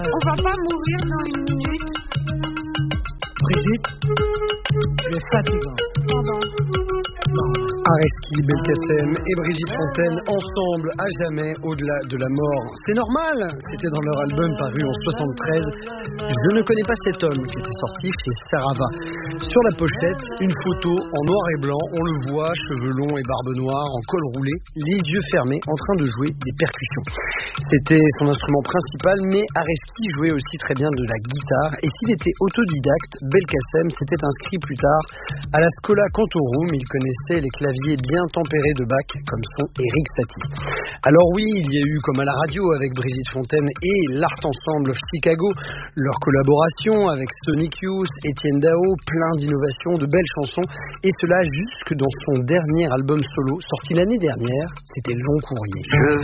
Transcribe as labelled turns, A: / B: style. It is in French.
A: On va pas mourir dans une minute.
B: Brigitte, tu es fatigante.
A: Pardon.
C: Areski, Belkacem et Brigitte Fontaine ensemble à jamais au-delà de la mort. C'est normal, c'était dans leur album paru en 73. Je ne connais pas cet homme qui était sorti chez Sarava. Sur la pochette, une photo en noir et blanc, on le voit, cheveux longs et barbe noire, en col roulé, les yeux fermés, en train de jouer des percussions. C'était son instrument principal, mais Areski jouait aussi très bien de la guitare, et s'il était autodidacte, Belkacem s'était inscrit plus tard à la Schola Cantorum. Il connaissait les claviers bien tempérés de Bach, comme son Erik Satie. Alors oui, il y a eu, comme à la radio avec Brigitte Fontaine et l'Art Ensemble Chicago, leur collaboration avec Sonic Youth, Étienne Dao, plein d'innovations, de belles chansons, et cela jusque dans son dernier album solo, sorti l'année dernière, c'était Long Courrier.